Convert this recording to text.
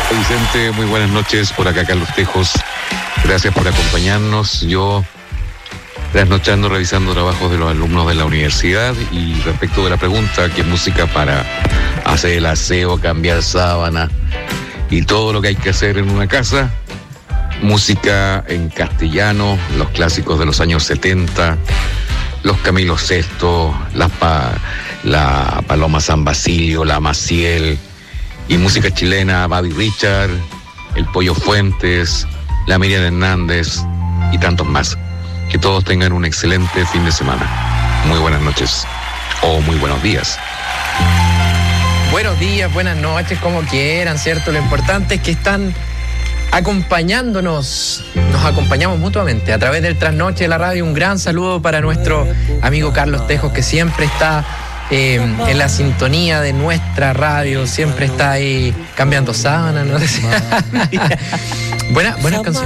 Vicente, muy buenas noches. Por acá Carlos Tejos. Gracias por acompañarnos. Yo trasnochando, revisando trabajos de los alumnos de la universidad, y respecto de la pregunta, ¿qué música para hacer el aseo, cambiar sábana y todo lo que hay que hacer en una casa? Música en castellano, los clásicos de los años 70, los Camilo Sesto, la Paloma San Basilio, la Maciel, y música chilena, Buddy Richard, el Pollo Fuentes, la Miriam Hernández y tantos más. Que todos tengan un excelente fin de semana. Muy buenas noches o muy buenos días. Buenos días, buenas noches, como quieran, ¿cierto? Lo importante es que están acompañándonos, nos acompañamos mutuamente a través del Trasnoche de la radio. Un gran saludo para nuestro amigo Carlos Tejos, que siempre está en la sintonía de nuestra radio, siempre está ahí cambiando sábanas, ¿no? Buenas canciones.